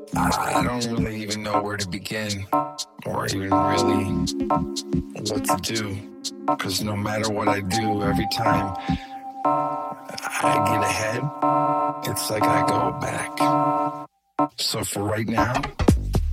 I don't really even know where to begin or even really what to do. Because no matter what I do, every time I get ahead, it's like I go back. So for right now,